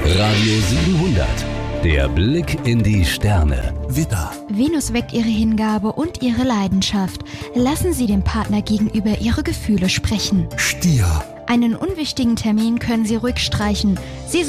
Radio 700. Der Blick in die Sterne. Widder. Venus weckt ihre Hingabe und ihre Leidenschaft. Lassen Sie dem Partner gegenüber Ihre Gefühle sprechen. Stier. Einen unwichtigen Termin können Sie ruhig streichen. Sie